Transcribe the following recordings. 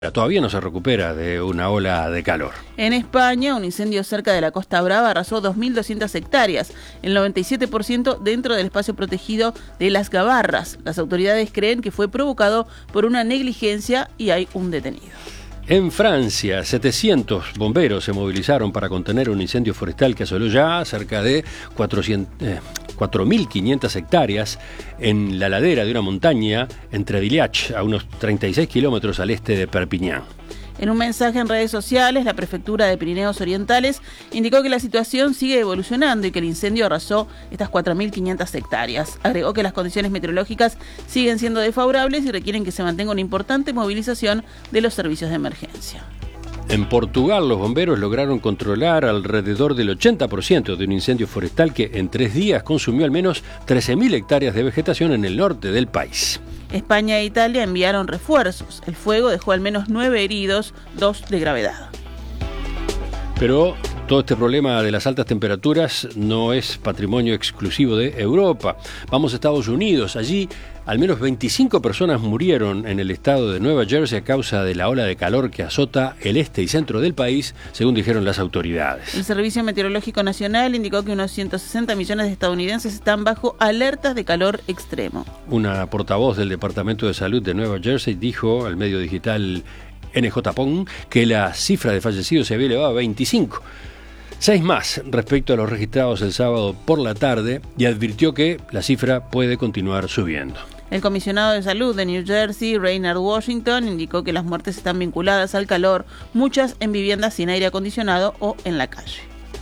Todavía no se recupera de una ola de calor. En España, un incendio cerca de la Costa Brava arrasó 2.200 hectáreas, el 97% dentro del espacio protegido de Las Gavarras. Las autoridades creen que fue provocado por una negligencia y hay un detenido. En Francia, 700 bomberos se movilizaron para contener un incendio forestal que asoló ya cerca de 4.500 hectáreas en la ladera de una montaña entre Diliach, a unos 36 kilómetros al este de Perpiñán. En un mensaje en redes sociales, la prefectura de Pirineos Orientales indicó que la situación sigue evolucionando y que el incendio arrasó estas 4.500 hectáreas. Agregó que las condiciones meteorológicas siguen siendo desfavorables y requieren que se mantenga una importante movilización de los servicios de emergencia. En Portugal, los bomberos lograron controlar alrededor del 80% de un incendio forestal que en 3 días consumió al menos 13.000 hectáreas de vegetación en el norte del país. España e Italia enviaron refuerzos. El fuego dejó al menos 9 heridos, 2 de gravedad. Pero todo este problema de las altas temperaturas no es patrimonio exclusivo de Europa. Vamos a Estados Unidos. Allí al menos 25 personas murieron en el estado de Nueva Jersey a causa de la ola de calor que azota el este y centro del país, según dijeron las autoridades. El Servicio Meteorológico Nacional indicó que unos 160 millones de estadounidenses están bajo alertas de calor extremo. Una portavoz del Departamento de Salud de Nueva Jersey dijo al medio digital NJPON que la cifra de fallecidos se había elevado a 25. 6 más respecto a los registrados el sábado por la tarde, y advirtió que la cifra puede continuar subiendo. El comisionado de salud de New Jersey, Raynard Washington, indicó que las muertes están vinculadas al calor, muchas en viviendas sin aire acondicionado o en la calle.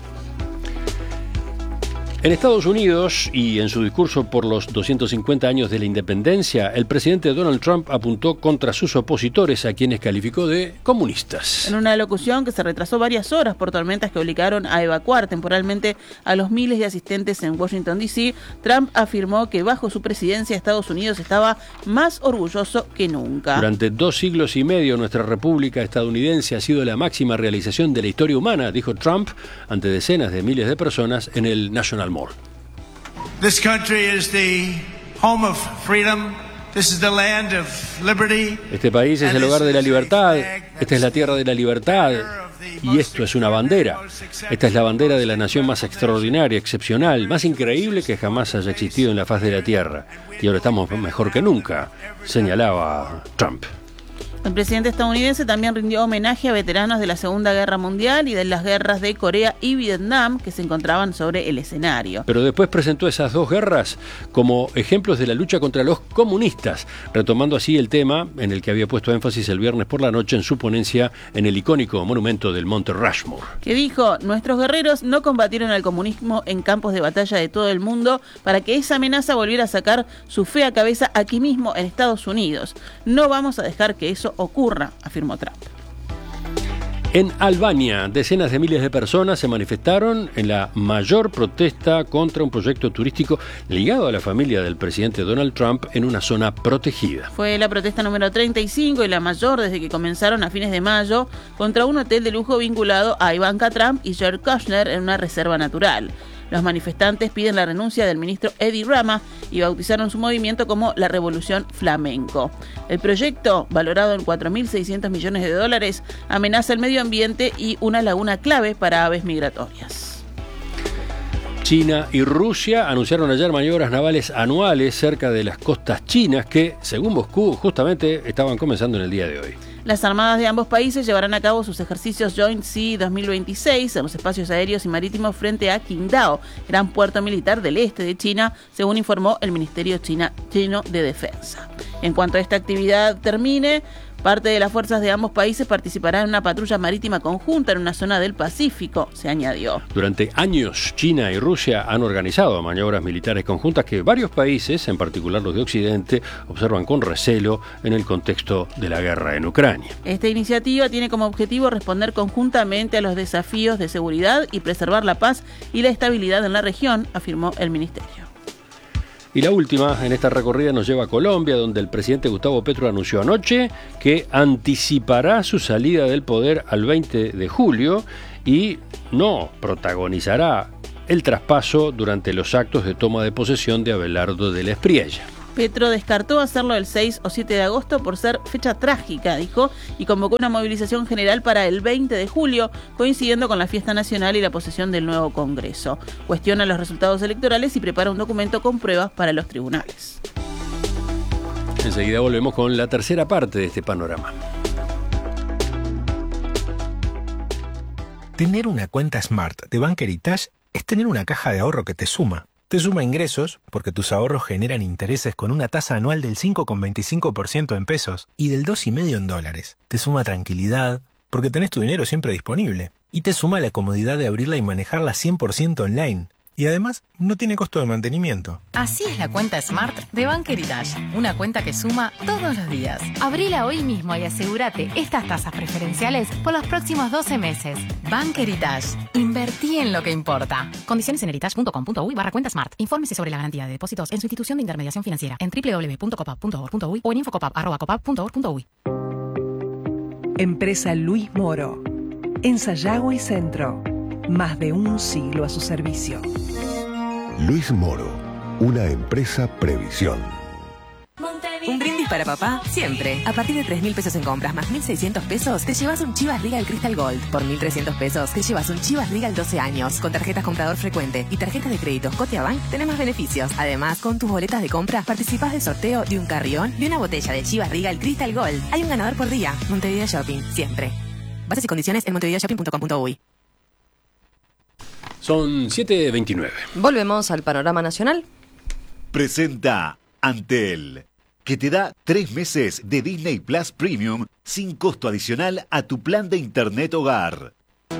En Estados Unidos, y en su discurso por los 250 años de la independencia, el presidente Donald Trump apuntó contra sus opositores, a quienes calificó de comunistas. En una locución que se retrasó varias horas por tormentas que obligaron a evacuar temporalmente a los miles de asistentes en Washington, D.C., Trump afirmó que bajo su presidencia Estados Unidos estaba más orgulloso que nunca. Durante 2 siglos y medio nuestra república estadounidense ha sido la máxima realización de la historia humana, dijo Trump ante decenas de miles de personas en el National Mall. This country is the home of freedom. This is the land of liberty. Este país es el hogar de la libertad. Esta es la tierra de la libertad. Y esto es una bandera. Esta es la bandera de la nación más extraordinaria, excepcional, más increíble que jamás haya existido en la faz de la tierra. Y ahora estamos mejor que nunca, señalaba Trump. El presidente estadounidense también rindió homenaje a veteranos de la Segunda Guerra Mundial y de las guerras de Corea y Vietnam que se encontraban sobre el escenario. Pero después presentó esas 2 guerras como ejemplos de la lucha contra los comunistas, retomando así el tema en el que había puesto énfasis el viernes por la noche en su ponencia en el icónico monumento del Monte Rushmore. Que dijo: nuestros guerreros no combatieron al comunismo en campos de batalla de todo el mundo para que esa amenaza volviera a sacar su fea cabeza aquí mismo en Estados Unidos. No vamos a dejar que eso ocurra, afirmó Trump. En Albania, decenas de miles de personas se manifestaron en la mayor protesta contra un proyecto turístico ligado a la familia del presidente Donald Trump en una zona protegida. Fue la protesta número 35 y la mayor desde que comenzaron a fines de mayo contra un hotel de lujo vinculado a Ivanka Trump y Jared Kushner en una reserva natural. Los manifestantes piden la renuncia del ministro Edi Rama y bautizaron su movimiento como la Revolución Flamenco. El proyecto, valorado en $4.600 millones, amenaza el medio ambiente y una laguna clave para aves migratorias. China y Rusia anunciaron ayer maniobras navales anuales cerca de las costas chinas que, según Moscú, justamente estaban comenzando en el día de hoy. Las armadas de ambos países llevarán a cabo sus ejercicios Joint Sea 2026 en los espacios aéreos y marítimos frente a Qingdao, gran puerto militar del este de China, según informó el Ministerio Chino de Defensa. En cuanto a esta actividad termine, parte de las fuerzas de ambos países participarán en una patrulla marítima conjunta en una zona del Pacífico, se añadió. Durante años, China y Rusia han organizado maniobras militares conjuntas que varios países, en particular los de Occidente, observan con recelo en el contexto de la guerra en Ucrania. Esta iniciativa tiene como objetivo responder conjuntamente a los desafíos de seguridad y preservar la paz y la estabilidad en la región, afirmó el ministerio. Y la última en esta recorrida nos lleva a Colombia, donde el presidente Gustavo Petro anunció anoche que anticipará su salida del poder al 20 de julio y no protagonizará el traspaso durante los actos de toma de posesión de Abelardo de la Espriella. Petro descartó hacerlo el 6 o 7 de agosto por ser fecha trágica, dijo, y convocó una movilización general para el 20 de julio, coincidiendo con la fiesta nacional y la posesión del nuevo Congreso. Cuestiona los resultados electorales y prepara un documento con pruebas para los tribunales. Enseguida volvemos con la tercera parte de este panorama. Tener una cuenta Smart de Bank Heritage es tener una caja de ahorro que te suma. Te suma ingresos, porque tus ahorros generan intereses con una tasa anual del 5,25% en pesos y del 2,5% en dólares. Te suma tranquilidad, porque tenés tu dinero siempre disponible. Y te suma la comodidad de abrirla y manejarla 100% online. Y además, no tiene costo de mantenimiento. Así es la cuenta Smart de Bank Heritage. Una cuenta que suma todos los días. Abrila hoy mismo y asegúrate estas tasas preferenciales por los próximos 12 meses. Bank Heritage. Invertí en lo que importa. Condiciones en heritage.com.uy/cuenta Smart. Infórmese sobre la garantía de depósitos en su institución de intermediación financiera en www.copap.org.uy o en infocopap@copap.org.uy. Empresa Luis Moro. En Sayago y Centro. Más de un siglo a su servicio. Luis Moro, una empresa Previsión. Un brindis para papá, siempre. A partir de 3.000 pesos en compras más 1.600 pesos, te llevas un Chivas Regal Crystal Gold. Por 1.300 pesos, te llevas un Chivas Regal 12 años. Con tarjetas comprador frecuente y tarjetas de crédito Scotiabank, tenés más beneficios. Además, con tus boletas de compra, participás del sorteo de un carrión y una botella de Chivas Regal Crystal Gold. Hay un ganador por día. Montevideo Shopping, siempre. Bases y condiciones en montevideoshopping.com.uy. Son 7:29. Volvemos al panorama nacional. Presenta Antel, que te da 3 meses de Disney Plus Premium sin costo adicional a tu plan de internet hogar.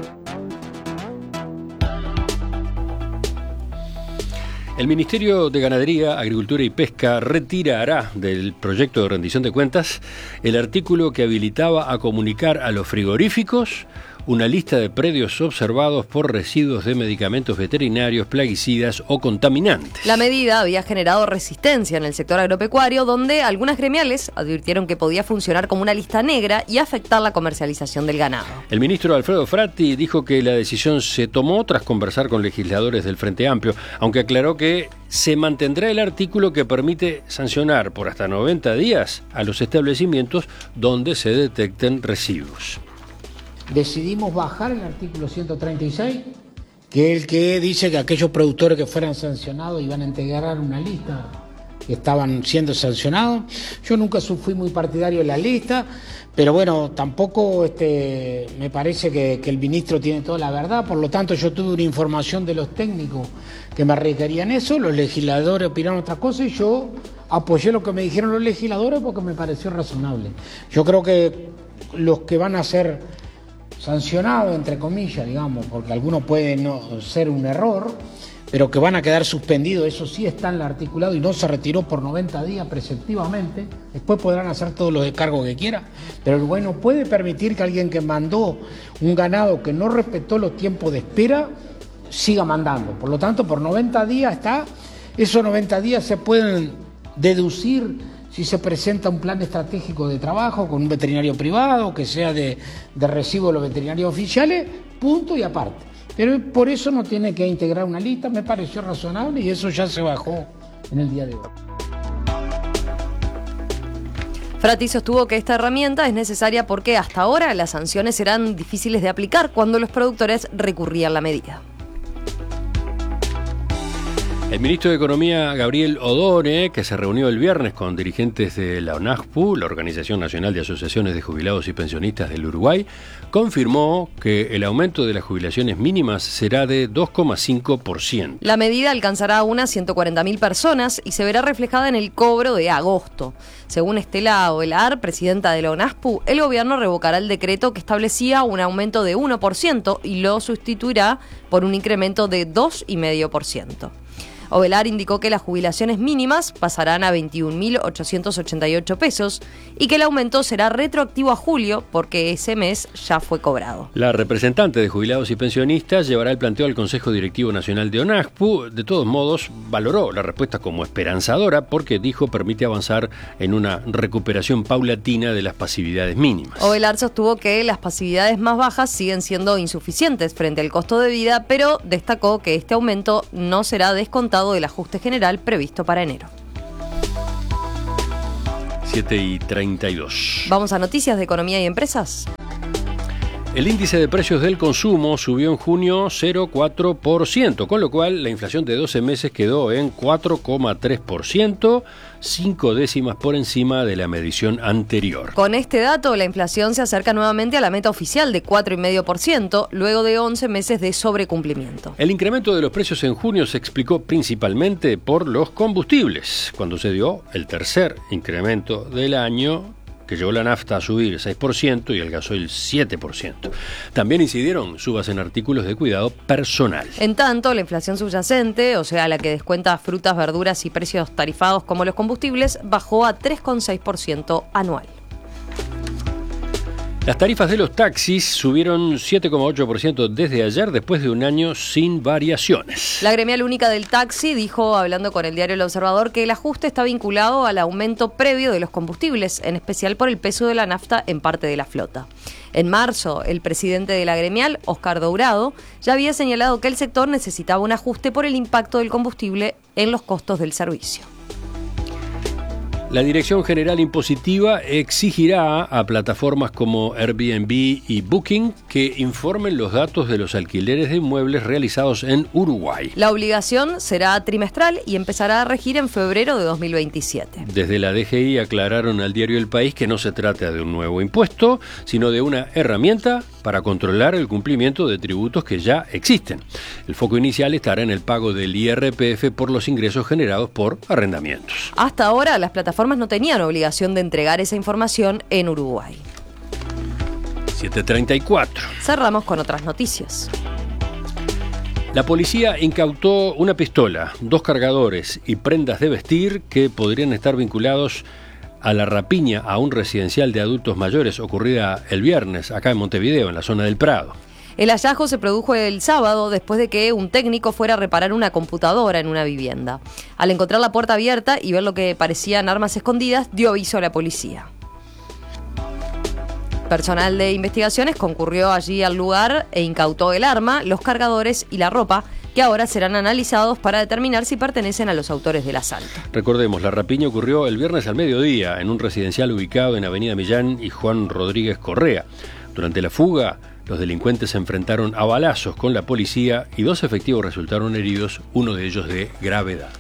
El Ministerio de Ganadería, Agricultura y Pesca retirará del proyecto de rendición de cuentas el artículo que habilitaba a comunicar a los frigoríficos una lista de predios observados por residuos de medicamentos veterinarios, plaguicidas o contaminantes. La medida había generado resistencia en el sector agropecuario, donde algunas gremiales advirtieron que podía funcionar como una lista negra y afectar la comercialización del ganado. El ministro Alfredo Fratti dijo que la decisión se tomó tras conversar con legisladores del Frente Amplio, aunque aclaró que se mantendrá el artículo que permite sancionar por hasta 90 días a los establecimientos donde se detecten residuos. Decidimos bajar el artículo 136, que es el que dice que aquellos productores que fueran sancionados iban a integrar una lista que estaban siendo sancionados. Yo nunca fui muy partidario de la lista, pero bueno, tampoco me parece que el ministro tiene toda la verdad, por lo tanto yo tuve una información de los técnicos que me requerían eso, los legisladores opinaron otra cosa y yo apoyé lo que me dijeron los legisladores porque me pareció razonable. Yo creo que los que van a ser sancionado, entre comillas, digamos, porque algunos pueden no ser un error, pero que van a quedar suspendidos, eso sí está en el articulado y no se retiró por 90 días preceptivamente, después podrán hacer todos los descargos que quieran, pero el bueno puede permitir que alguien que mandó un ganado que no respetó los tiempos de espera, siga mandando. Por lo tanto, por 90 días está, esos 90 días se pueden deducir si se presenta un plan estratégico de trabajo con un veterinario privado, que sea de recibo de los veterinarios oficiales, punto y aparte. Pero por eso no tiene que integrar una lista, me pareció razonable y eso ya se bajó en el día de hoy. Fratti sostuvo que esta herramienta es necesaria porque hasta ahora las sanciones eran difíciles de aplicar cuando los productores recurrían a la medida. El ministro de Economía, Gabriel Odone, que se reunió el viernes con dirigentes de la ONAJPU, la Organización Nacional de Asociaciones de Jubilados y Pensionistas del Uruguay, confirmó que el aumento de las jubilaciones mínimas será de 2,5%. La medida alcanzará a unas 140.000 personas y se verá reflejada en el cobro de agosto. Según Estela Ovelar, presidenta de la ONAJPU, el gobierno revocará el decreto que establecía un aumento de 1% y lo sustituirá por un incremento de 2,5%. Ovelar indicó que las jubilaciones mínimas pasarán a 21.888 pesos y que el aumento será retroactivo a julio porque ese mes ya fue cobrado. La representante de jubilados y pensionistas llevará el planteo al Consejo Directivo Nacional de ONAJPU. De todos modos, valoró la respuesta como esperanzadora porque dijo permite avanzar en una recuperación paulatina de las pasividades mínimas. Ovelar sostuvo que las pasividades más bajas siguen siendo insuficientes frente al costo de vida, pero destacó que este aumento no será descontado del ajuste general previsto para enero. 7:32. Vamos a noticias de economía y empresas. El índice de precios del consumo subió en junio 0,4%, con lo cual la inflación de 12 meses quedó en 4,3%, 5 décimas por encima de la medición anterior. Con este dato, la inflación se acerca nuevamente a la meta oficial de 4,5%, luego de 11 meses de sobrecumplimiento. El incremento de los precios en junio se explicó principalmente por los combustibles, cuando se dio el tercer incremento del año, que llevó la nafta a subir 6% y el gasoil 7%. También incidieron subas en artículos de cuidado personal. En tanto, la inflación subyacente, o sea, la que descuenta frutas, verduras y precios tarifados como los combustibles, bajó a 3,6% anual. Las tarifas de los taxis subieron 7,8% desde ayer, después de un año sin variaciones. La gremial única del taxi dijo, hablando con el diario El Observador, que el ajuste está vinculado al aumento previo de los combustibles, en especial por el peso de la nafta en parte de la flota. En marzo, el presidente de la gremial, Óscar Dourado, ya había señalado que el sector necesitaba un ajuste por el impacto del combustible en los costos del servicio. La Dirección General Impositiva exigirá a plataformas como Airbnb y Booking que informen los datos de los alquileres de inmuebles realizados en Uruguay. La obligación será trimestral y empezará a regir en febrero de 2027. Desde la DGI aclararon al diario El País que no se trata de un nuevo impuesto, sino de una herramienta para controlar el cumplimiento de tributos que ya existen. El foco inicial estará en el pago del IRPF por los ingresos generados por arrendamientos. Hasta ahora, las plataformas no tenían obligación de entregar esa información en Uruguay. 7:34. Cerramos con otras noticias. La policía incautó una pistola, 2 cargadores y prendas de vestir que podrían estar vinculados a la rapiña a un residencial de adultos mayores ocurrida el viernes acá en Montevideo, en la zona del Prado. El hallazgo se produjo el sábado después de que un técnico fuera a reparar una computadora en una vivienda. Al encontrar la puerta abierta y ver lo que parecían armas escondidas, dio aviso a la policía. Personal de investigaciones concurrió allí al lugar e incautó el arma, los cargadores y la ropa, que ahora serán analizados para determinar si pertenecen a los autores del asalto. Recordemos, la rapiña ocurrió el viernes al mediodía en un residencial ubicado en Avenida Millán y Juan Rodríguez Correa. Durante la fuga, los delincuentes se enfrentaron a balazos con la policía y 2 efectivos resultaron heridos, uno de ellos de gravedad.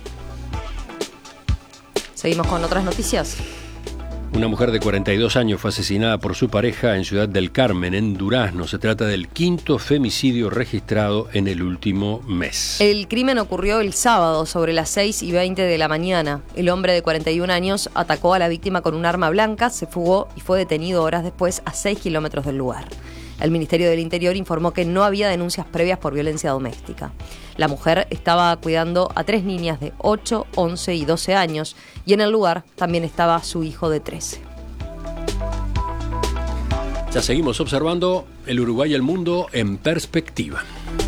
Seguimos con otras noticias. Una mujer de 42 años fue asesinada por su pareja en Ciudad del Carmen, en Durazno. Se trata del 5º femicidio registrado en el último mes. El crimen ocurrió el sábado sobre las 6:20 de la mañana. El hombre de 41 años atacó a la víctima con un arma blanca, se fugó y fue detenido horas después a 6 kilómetros del lugar. El Ministerio del Interior informó que no había denuncias previas por violencia doméstica. La mujer estaba cuidando a 3 niñas de 8, 11 y 12 años y en el lugar también estaba su hijo de 13. Ya seguimos observando el Uruguay y el mundo en perspectiva.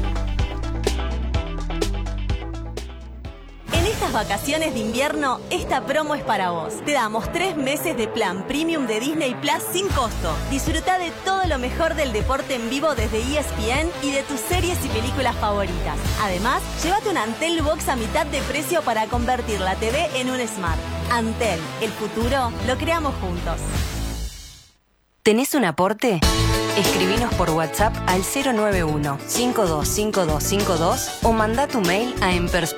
Vacaciones de invierno, esta promo es para vos. Te damos 3 meses de plan premium de Disney Plus sin costo. Disfruta de todo lo mejor del deporte en vivo desde ESPN y de tus series y películas favoritas. Además, llévate un Antel Box a mitad de precio para convertir la TV en un Smart. Antel, el futuro lo creamos juntos. ¿Tenés un aporte? Escribinos por WhatsApp al 091-525252 o mandá tu mail a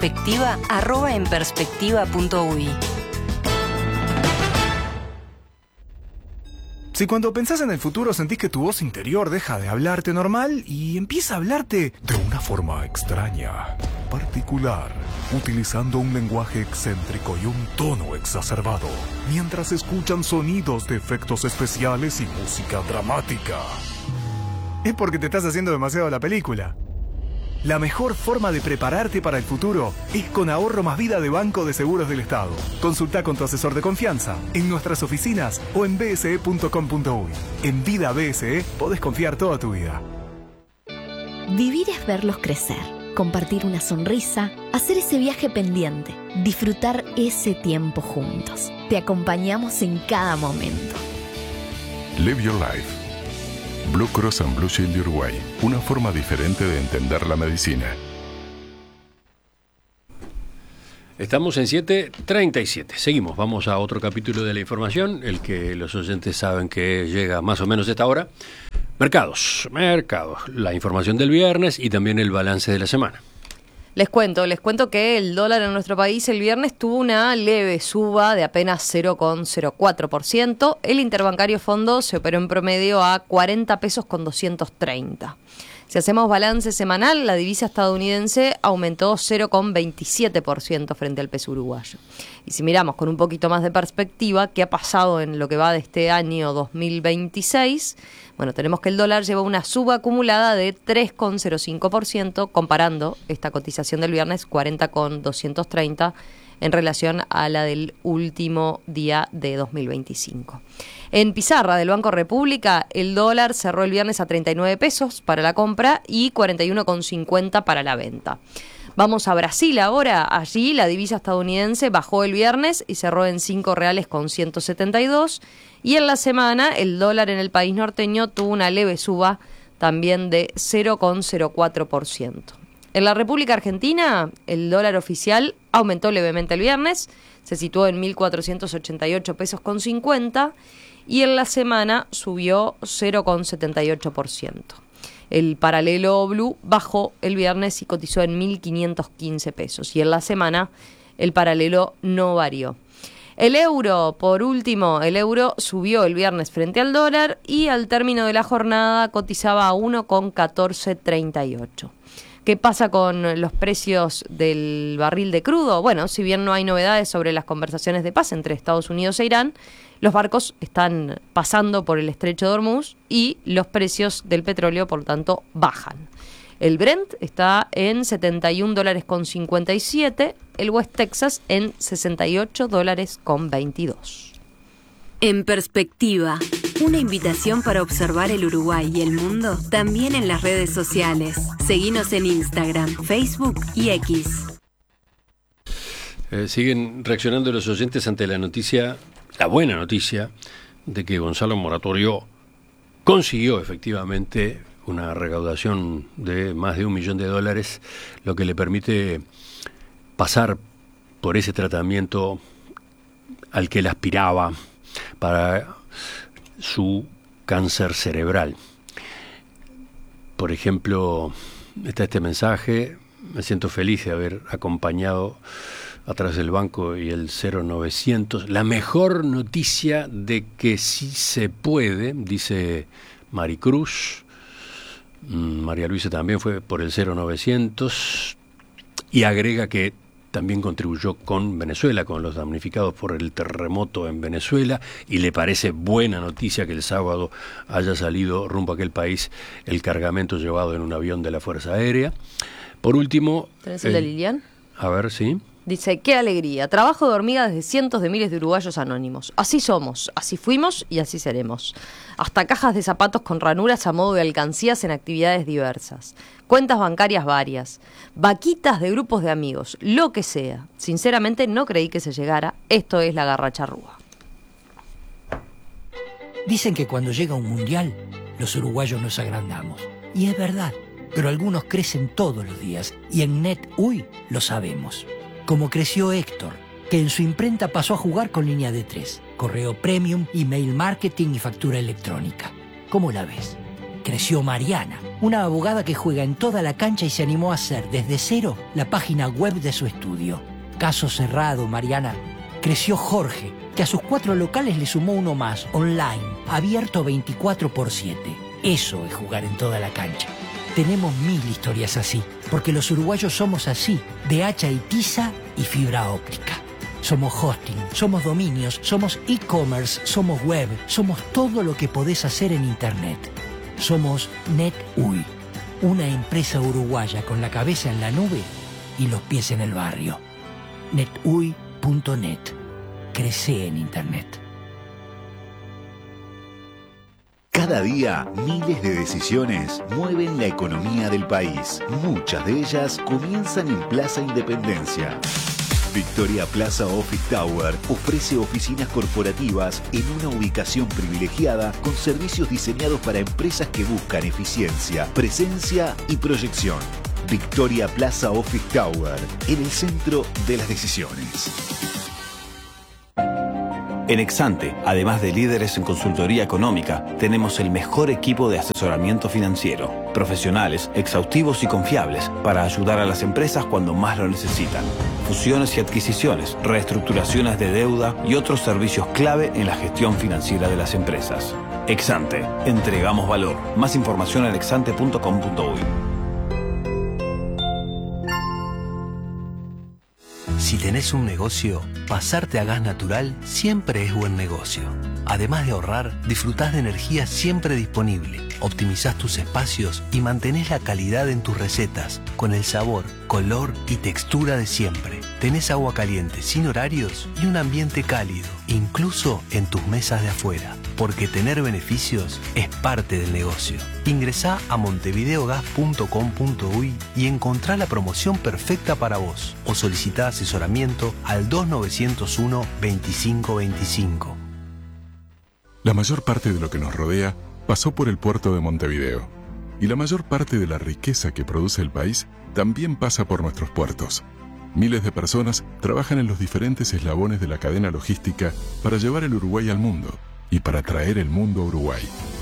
enperspectiva@enperspectiva.ui. Si cuando pensás en el futuro sentís que tu voz interior deja de hablarte normal y empieza a hablarte de una forma extraña, particular, utilizando un lenguaje excéntrico y un tono exacerbado, mientras escuchan sonidos de efectos especiales y música dramática, es porque te estás haciendo demasiado la película. La mejor forma de prepararte para el futuro es con Ahorro Más Vida de Banco de Seguros del Estado. Consulta con tu asesor de confianza, en nuestras oficinas o en bse.com.uy. En Vida BSE podés confiar toda tu vida. Vivir es verlos crecer, compartir una sonrisa, hacer ese viaje pendiente, disfrutar ese tiempo juntos. Te acompañamos en cada momento. Live your life. Blue Cross and Blue Shield de Uruguay. Una forma diferente de entender la medicina. Estamos en 7:37. Seguimos, vamos a otro capítulo de la información, el que los oyentes saben que llega más o menos a esta hora. Mercados, la información del viernes y también el balance de la semana. Les cuento que el dólar en nuestro país el viernes tuvo una leve suba de apenas 0,04%. El interbancario fondo se operó en promedio a 40 pesos con 230. Si hacemos balance semanal, la divisa estadounidense aumentó 0,27% frente al peso uruguayo. Y si miramos con un poquito más de perspectiva, ¿qué ha pasado en lo que va de este año 2026? Bueno, tenemos que el dólar lleva una suba acumulada de 3,05%, comparando esta cotización del viernes 40,230 en relación a la del último día de 2025. En pizarra del Banco República, el dólar cerró el viernes a 39 pesos para la compra y 41,50 para la venta. Vamos a Brasil ahora. Allí la divisa estadounidense bajó el viernes y cerró en R$5,172. Y en la semana el dólar en el país norteño tuvo una leve suba también de 0,04%. En la República Argentina, el dólar oficial aumentó levemente el viernes, se situó en 1.488 pesos con 50 y en la semana subió 0,78%. El paralelo blue bajó el viernes y cotizó en 1.515 pesos y en la semana el paralelo no varió. El euro, por último, el euro subió el viernes frente al dólar y al término de la jornada cotizaba a 1,1438. ¿Qué pasa con los precios del barril de crudo? Bueno, si bien no hay novedades sobre las conversaciones de paz entre Estados Unidos e Irán, los barcos están pasando por el estrecho de Hormuz y los precios del petróleo, por lo tanto, bajan. El Brent está en $71.57, el West Texas en $68.22. En perspectiva, una invitación para observar el Uruguay y el mundo también en las redes sociales. Seguinos en Instagram, Facebook y X. Siguen reaccionando los oyentes ante la noticia, la buena noticia, de que Gonzalo Moratorio consiguió efectivamente una recaudación de más de $1 millón, lo que le permite pasar por ese tratamiento al que él aspiraba para su cáncer cerebral. Por ejemplo, está este mensaje: me siento feliz de haber acompañado a través del banco y el 0900 la mejor noticia de que sí se puede, dice Maricruz. María Luisa también fue por el 0900 y agrega que también contribuyó con Venezuela, con los damnificados por el terremoto en Venezuela, y le parece buena noticia que el sábado haya salido rumbo a aquel país el cargamento llevado en un avión de la Fuerza Aérea. Por último... ¿Tenés el de Lilian? A ver, sí. Dice, qué alegría, trabajo de hormiga desde cientos de miles de uruguayos anónimos. Así somos, así fuimos y así seremos. Hasta cajas de zapatos con ranuras a modo de alcancías en actividades diversas. Cuentas bancarias varias. Vaquitas de grupos de amigos, lo que sea. Sinceramente no creí que se llegara. Esto es la garracharrúa. Dicen que cuando llega un mundial, los uruguayos nos agrandamos. Y es verdad, pero algunos crecen todos los días. Y en NetUI lo sabemos. Como creció Héctor, que en su imprenta pasó a jugar con línea de 3, correo premium, email marketing y factura electrónica. ¿Cómo la ves? Creció Mariana, una abogada que juega en toda la cancha y se animó a hacer desde cero la página web de su estudio. Caso cerrado, Mariana. Creció Jorge, que a sus 4 locales le sumó uno más, online, abierto 24/7. Eso es jugar en toda la cancha. Tenemos 1000 historias así, porque los uruguayos somos así, de hacha y tiza y fibra óptica. Somos hosting, somos dominios, somos e-commerce, somos web, somos todo lo que podés hacer en Internet. Somos NetUI, una empresa uruguaya con la cabeza en la nube y los pies en el barrio. netui.net. Crece en Internet. Cada día, miles de decisiones mueven la economía del país. Muchas de ellas comienzan en Plaza Independencia. Victoria Plaza Office Tower ofrece oficinas corporativas en una ubicación privilegiada con servicios diseñados para empresas que buscan eficiencia, presencia y proyección. Victoria Plaza Office Tower, en el centro de las decisiones. En Exante, además de líderes en consultoría económica, tenemos el mejor equipo de asesoramiento financiero. Profesionales, exhaustivos y confiables para ayudar a las empresas cuando más lo necesitan. Fusiones y adquisiciones, reestructuraciones de deuda y otros servicios clave en la gestión financiera de las empresas. Exante, entregamos valor. Más información en exante.com.uy. Si tenés un negocio, pasarte a gas natural siempre es buen negocio. Además de ahorrar, disfrutás de energía siempre disponible, optimizás tus espacios y mantenés la calidad en tus recetas, con el sabor, color y textura de siempre. Tenés agua caliente sin horarios y un ambiente cálido, incluso en tus mesas de afuera, porque tener beneficios es parte del negocio. Ingresá a montevideogas.com.uy y encontrá la promoción perfecta para vos, o solicitá asesoramiento al 2901-2525. La mayor parte de lo que nos rodea pasó por el puerto de Montevideo. Y la mayor parte de la riqueza que produce el país también pasa por nuestros puertos. Miles de personas trabajan en los diferentes eslabones de la cadena logística para llevar el Uruguay al mundo y para traer el mundo a Uruguay.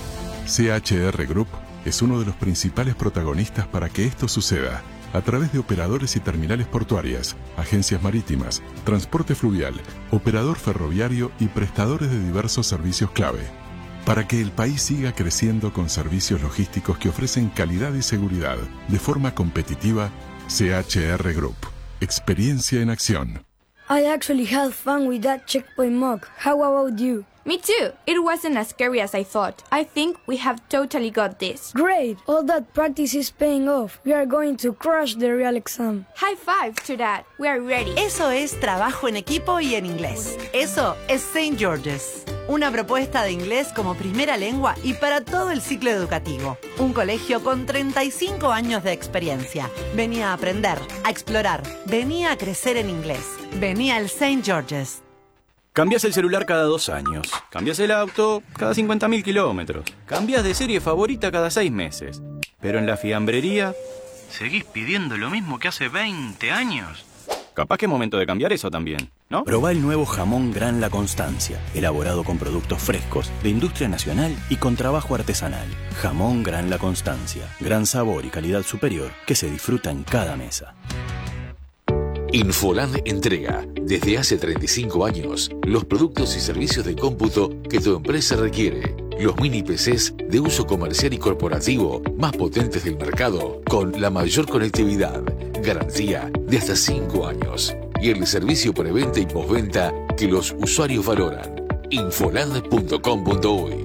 CHR Group es uno de los principales protagonistas para que esto suceda, a través de operadores y terminales portuarias, agencias marítimas, transporte fluvial, operador ferroviario y prestadores de diversos servicios clave. Para que el país siga creciendo con servicios logísticos que ofrecen calidad y seguridad de forma competitiva, CHR Group. Experiencia en acción. I actually had fun with that checkpoint mug. How about you? Me too. It wasn't as scary as I thought. I think we have totally got this. Great! All that practice is paying off. We are going to crush the real exam. High five to that. We are ready. Eso es trabajo en equipo y en inglés. Eso es St. George's. Una propuesta de inglés como primera lengua y para todo el ciclo educativo. Un colegio con 35 años de experiencia. Venía a aprender, a explorar. Venía a crecer en inglés. Venía al St. George's. Cambias el celular cada 2 años. Cambias el auto cada 50.000 kilómetros. Cambias de serie favorita cada 6 meses. Pero en la fiambrería, seguís pidiendo lo mismo que hace 20 años. Capaz que es momento de cambiar eso también, ¿no? Probá el nuevo jamón Gran La Constancia, elaborado con productos frescos, de industria nacional y con trabajo artesanal. Jamón Gran La Constancia. Gran sabor y calidad superior que se disfruta en cada mesa. Infoland entrega, desde hace 35 años, los productos y servicios de cómputo que tu empresa requiere. Los mini PCs de uso comercial y corporativo más potentes del mercado, con la mayor conectividad, garantía de hasta 5 años y el servicio preventa y postventa que los usuarios valoran. Infoland.com.uy.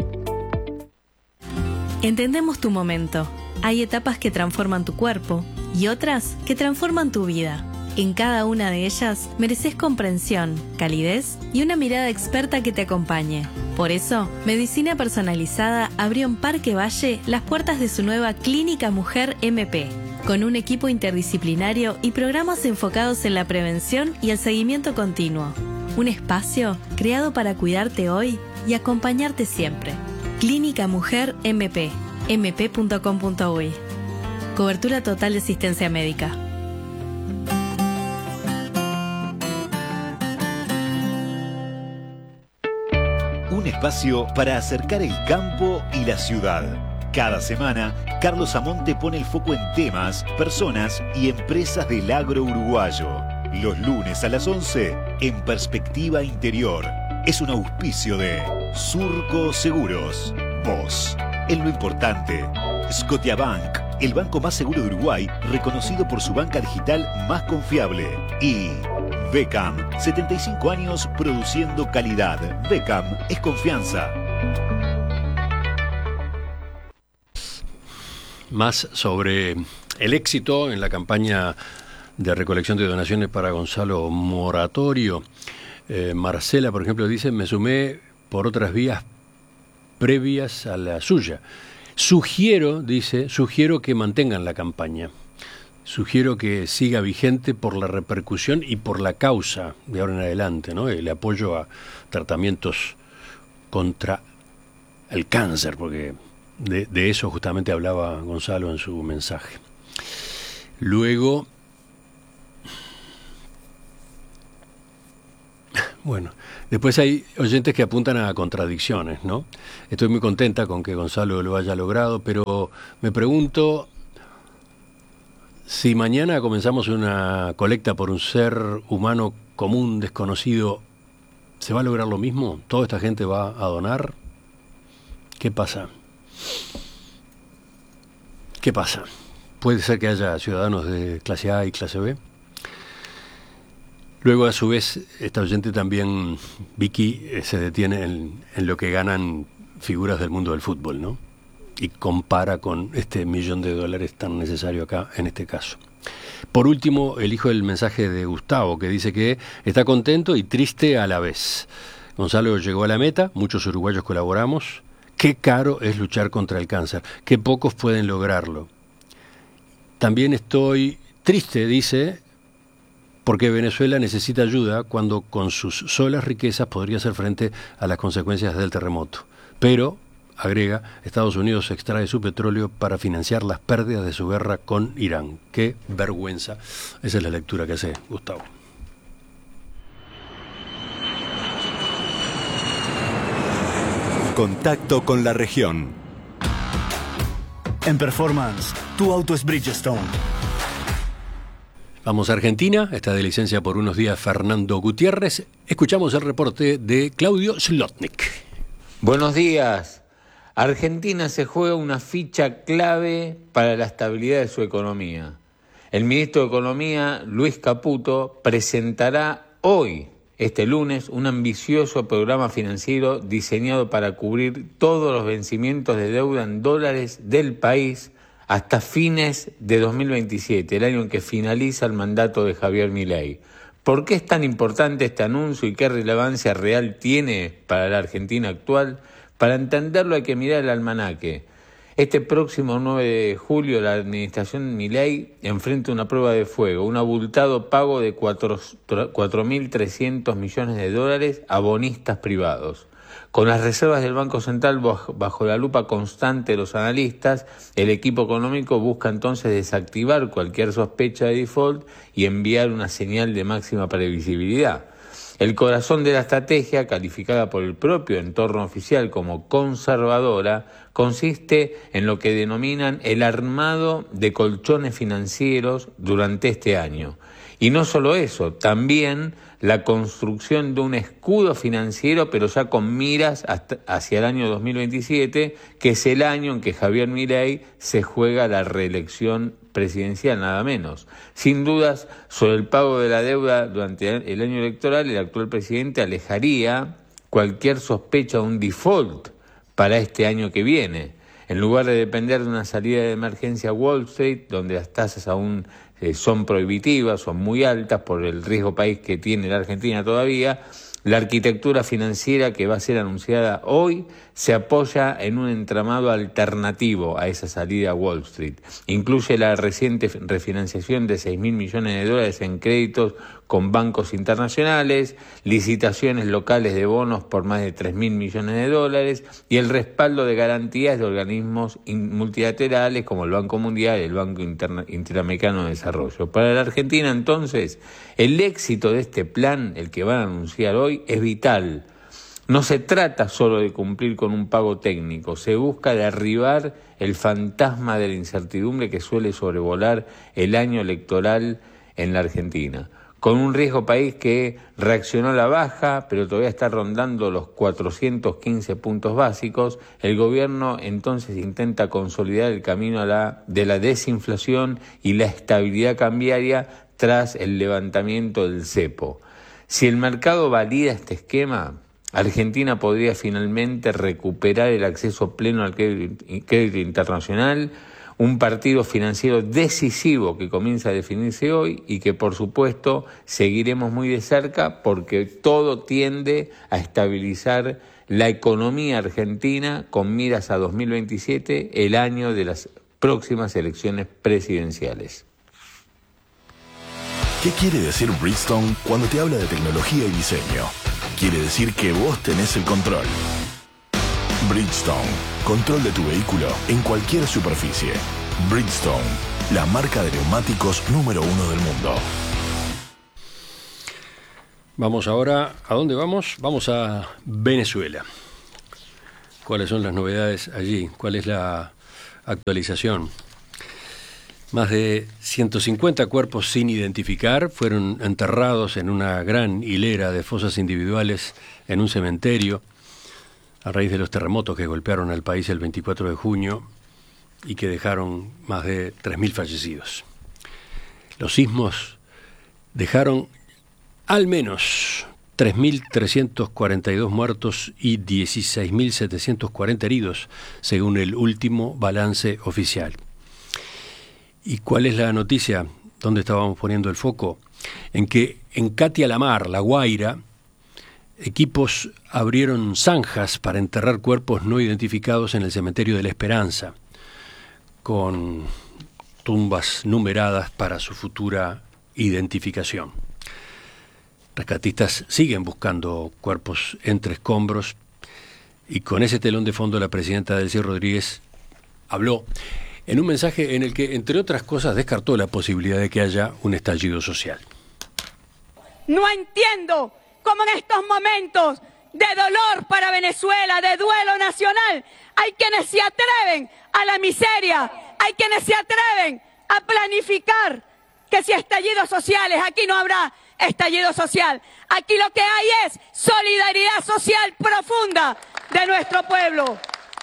Entendemos tu momento. Hay etapas que transforman tu cuerpo y otras que transforman tu vida. En cada una de ellas mereces comprensión, calidez y una mirada experta que te acompañe. Por eso, Medicina Personalizada abrió en Parque Valle las puertas de su nueva Clínica Mujer MP, con un equipo interdisciplinario y programas enfocados en la prevención y el seguimiento continuo. Un espacio creado para cuidarte hoy y acompañarte siempre. Clínica Mujer MP, mp.com.uy. Cobertura total de asistencia médica. Un espacio para acercar el campo y la ciudad. Cada semana, Carlos Amonte pone el foco en temas, personas y empresas del agro uruguayo. Los lunes a las 11, en Perspectiva Interior. Es un auspicio de Surco Seguros. Vos, en lo importante. Scotiabank, el banco más seguro de Uruguay, reconocido por su banca digital más confiable. Y Beckham, 75 años produciendo calidad. Beckham es confianza. Más sobre el éxito en la campaña de recolección de donaciones para Gonzalo Moratorio. Marcela, por ejemplo, dice: me sumé por otras vías previas a la suya. Sugiero que mantengan la campaña. Sugiero que siga vigente por la repercusión y por la causa de ahora en adelante, ¿no? El apoyo a tratamientos contra el cáncer, porque de eso justamente hablaba Gonzalo en su mensaje. Luego, bueno, después hay oyentes que apuntan a contradicciones, ¿no? Estoy muy contenta con que Gonzalo lo haya logrado, pero me pregunto si mañana comenzamos una colecta por un ser humano común, desconocido, ¿se va a lograr lo mismo? ¿Toda esta gente va a donar? ¿Qué pasa? ¿Qué pasa? ¿Puede ser que haya ciudadanos de clase A y clase B? Luego, a su vez, esta oyente también, Vicky, se detiene en lo que ganan figuras del mundo del fútbol, ¿no? Y compara con este $1.000.000 tan necesario acá, en este caso. Por último, elijo el mensaje de Gustavo, que dice que está contento y triste a la vez. Gonzalo llegó a la meta, muchos uruguayos colaboramos. Qué caro es luchar contra el cáncer, qué pocos pueden lograrlo. También estoy triste, dice, porque Venezuela necesita ayuda cuando con sus solas riquezas podría hacer frente a las consecuencias del terremoto. Pero, agrega, Estados Unidos extrae su petróleo para financiar las pérdidas de su guerra con Irán. ¡Qué vergüenza! Esa es la lectura que hace Gustavo. Contacto con la región. En Performance, tu auto es Bridgestone. Vamos a Argentina, está de licencia por unos días Fernando Gutiérrez. Escuchamos el reporte de Claudio Slotnick. Buenos días. Argentina se juega una ficha clave para la estabilidad de su economía. El ministro de Economía, Luis Caputo, presentará hoy, este lunes, un ambicioso programa financiero diseñado para cubrir todos los vencimientos de deuda en dólares del país hasta fines de 2027, el año en que finaliza el mandato de Javier Milei. ¿Por qué es tan importante este anuncio y qué relevancia real tiene para la Argentina actual? Para entenderlo hay que mirar el almanaque. Este próximo 9 de julio la administración Milei enfrenta una prueba de fuego, un abultado pago de 4.300 millones de dólares a bonistas privados. Con las reservas del Banco Central bajo la lupa constante de los analistas, el equipo económico busca entonces desactivar cualquier sospecha de default y enviar una señal de máxima previsibilidad. El corazón de la estrategia, calificada por el propio entorno oficial como conservadora, consiste en lo que denominan el armado de colchones financieros durante este año. Y no solo eso, también la construcción de un escudo financiero, pero ya con miras hacia el año 2027, que es el año en que Javier Milei se juega la reelección presidencial, nada menos. Sin dudas, sobre el pago de la deuda durante el año electoral, el actual presidente alejaría cualquier sospecha de un default para este año que viene. En lugar de depender de una salida de emergencia a Wall Street, donde las tasas aún son prohibitivas, son muy altas por el riesgo país que tiene la Argentina todavía, la arquitectura financiera que va a ser anunciada hoy se apoya en un entramado alternativo a esa salida a Wall Street. Incluye la reciente refinanciación de 6.000 millones de dólares en créditos con bancos internacionales, licitaciones locales de bonos por más de 3.000 millones de dólares y el respaldo de garantías de organismos multilaterales como el Banco Mundial y el Banco Interamericano de Desarrollo. Para la Argentina, entonces, el éxito de este plan, el que van a anunciar hoy, es vital. No se trata solo de cumplir con un pago técnico, se busca derribar el fantasma de la incertidumbre que suele sobrevolar el año electoral en la Argentina. Con un riesgo país que reaccionó a la baja, pero todavía está rondando los 415 puntos básicos, el gobierno entonces intenta consolidar el camino de la desinflación y la estabilidad cambiaria tras el levantamiento del cepo. Si el mercado valida este esquema, Argentina podría finalmente recuperar el acceso pleno al crédito internacional, un partido financiero decisivo que comienza a definirse hoy y que por supuesto seguiremos muy de cerca porque todo tiende a estabilizar la economía argentina con miras a 2027, el año de las próximas elecciones presidenciales. ¿Qué quiere decir Bridgestone cuando te habla de tecnología y diseño? Quiere decir que vos tenés el control. Bridgestone, control de tu vehículo en cualquier superficie. Bridgestone, la marca de neumáticos número 1 del mundo. Vamos ahora, ¿a dónde vamos? Vamos a Venezuela. ¿Cuáles son las novedades allí? ¿Cuál es la actualización? Más de 150 cuerpos sin identificar fueron enterrados en una gran hilera de fosas individuales en un cementerio a raíz de los terremotos que golpearon al país el 24 de junio y que dejaron más de 3.000 fallecidos. Los sismos dejaron al menos 3.342 muertos y 16.740 heridos, según el último balance oficial. ¿Y cuál es la noticia? ¿Dónde estábamos poniendo el foco? En que en Catia la Mar, La Guaira, equipos abrieron zanjas para enterrar cuerpos no identificados en el cementerio de La Esperanza, con tumbas numeradas para su futura identificación. Rescatistas siguen buscando cuerpos entre escombros y con ese telón de fondo la presidenta Delcy Rodríguez habló en un mensaje en el que, entre otras cosas, descartó la posibilidad de que haya un estallido social. No entiendo cómo en estos momentos de dolor para Venezuela, de duelo nacional, hay quienes se atreven a la miseria, hay quienes se atreven a planificar que si estallidos sociales, aquí no habrá estallido social. Aquí lo que hay es solidaridad social profunda de nuestro pueblo.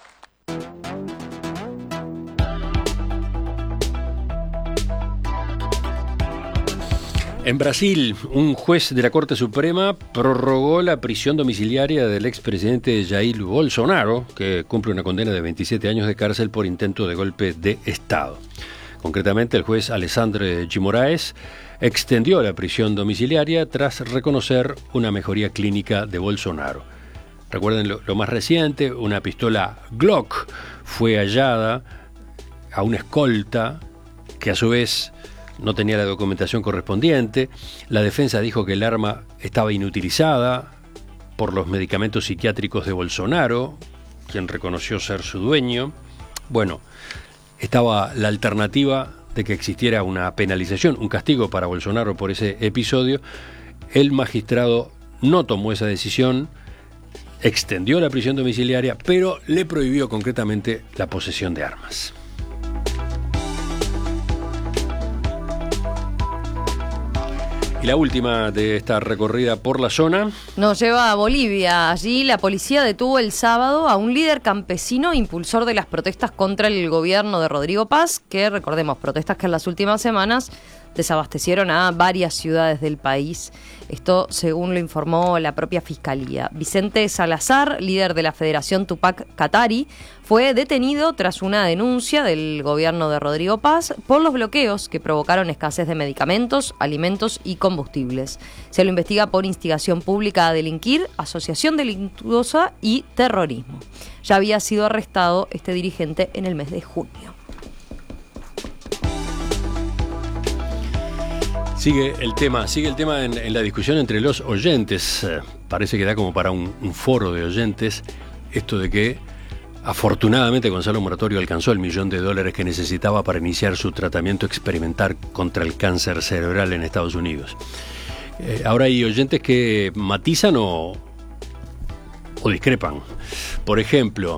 En Brasil, un juez de la Corte Suprema prorrogó la prisión domiciliaria del expresidente Jair Bolsonaro, que cumple una condena de 27 años de cárcel por intento de golpe de Estado. Concretamente, el juez Alessandro de Moraes extendió la prisión domiciliaria tras reconocer una mejoría clínica de Bolsonaro. Recuerden lo más reciente, una pistola Glock fue hallada a una escolta que a su vez no tenía la documentación correspondiente. La defensa dijo que el arma estaba inutilizada por los medicamentos psiquiátricos de Bolsonaro, quien reconoció ser su dueño. Bueno, estaba la alternativa de que existiera una penalización, un castigo para Bolsonaro por ese episodio. El magistrado no tomó esa decisión, extendió la prisión domiciliaria, pero le prohibió concretamente la posesión de armas. Y la última de esta recorrida por la zona nos lleva a Bolivia. Allí la policía detuvo el sábado a un líder campesino impulsor de las protestas contra el gobierno de Rodrigo Paz, que recordemos, protestas que en las últimas semanas desabastecieron a varias ciudades del país. Esto según lo informó la propia Fiscalía. Vicente Salazar, líder de la Federación Tupac Katari, fue detenido tras una denuncia del gobierno de Rodrigo Paz por los bloqueos que provocaron escasez de medicamentos, alimentos y combustibles. Se lo investiga por instigación pública a delinquir, asociación delictuosa y terrorismo. Ya había sido arrestado este dirigente en el mes de junio. Sigue el tema en la discusión entre los oyentes. Parece que da como para un foro de oyentes esto de que afortunadamente Gonzalo Moratorio alcanzó el $1.000.000 que necesitaba para iniciar su tratamiento experimental contra el cáncer cerebral en Estados Unidos. Ahora hay oyentes que matizan o discrepan. Por ejemplo,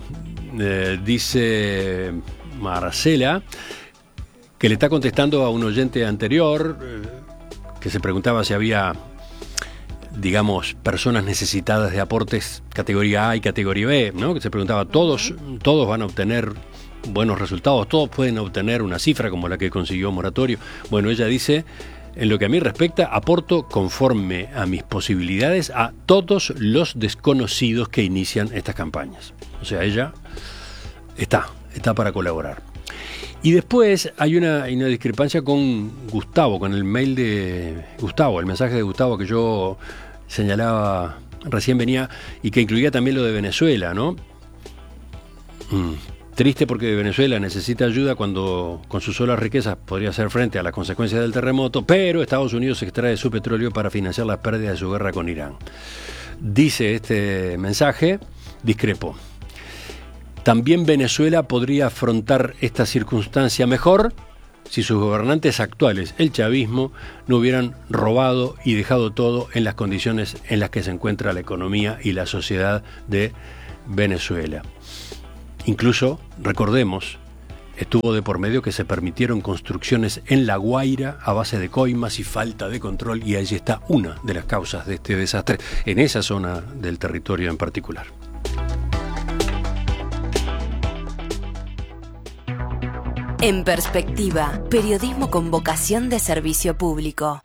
dice Marcela que le está contestando a un oyente anterior que se preguntaba si había, digamos, personas necesitadas de aportes categoría A y categoría B, ¿no? Que se preguntaba, todos van a obtener buenos resultados, todos pueden obtener una cifra como la que consiguió Moratorio. Bueno, ella dice, en lo que a mí respecta, aporto conforme a mis posibilidades a todos los desconocidos que inician estas campañas. O sea, ella está para colaborar. Y después hay una discrepancia con Gustavo, con el mail de Gustavo, el mensaje de Gustavo que yo señalaba recién venía y que incluía también lo de Venezuela, ¿no? Triste porque Venezuela necesita ayuda cuando con sus solas riquezas podría hacer frente a las consecuencias del terremoto, pero Estados Unidos extrae su petróleo para financiar las pérdidas de su guerra con Irán. Dice este mensaje, discrepo. También Venezuela podría afrontar esta circunstancia mejor si sus gobernantes actuales, el chavismo, no hubieran robado y dejado todo en las condiciones en las que se encuentra la economía y la sociedad de Venezuela. Incluso, recordemos, estuvo de por medio que se permitieron construcciones en La Guaira a base de coimas y falta de control, y allí está una de las causas de este desastre, en esa zona del territorio en particular. En Perspectiva, periodismo con vocación de servicio público.